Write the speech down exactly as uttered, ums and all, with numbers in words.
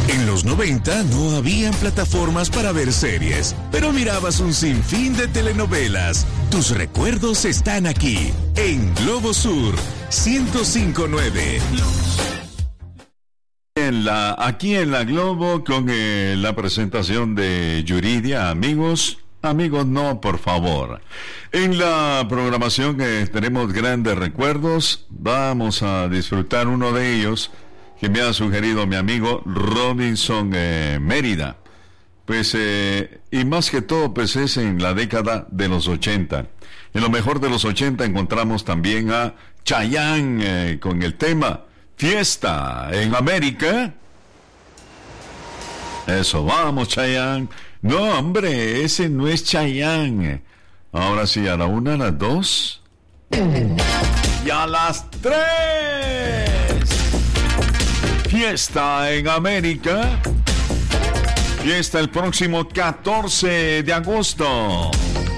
En los noventa no habían plataformas para ver series, pero mirabas un sinfín de telenovelas. Tus recuerdos están aquí, en Globo Sur ciento cinco punto nueve. En la, aquí en la Globo con eh, la presentación de Yuridia, amigos. Amigos, no, por favor. En la programación que tenemos grandes recuerdos, vamos a disfrutar uno de ellos que me ha sugerido mi amigo Robinson eh, Mérida. Pues, eh, y más que todo, pues es en la década de los ochenta. En lo mejor de los ochenta encontramos también a Chayanne eh, con el tema Fiesta en América. Eso, vamos, Chayanne. No, hombre, ese no es Chayanne. Ahora sí, a la una, a las dos y a las tres. Fiesta en América. Fiesta el próximo catorce de agosto.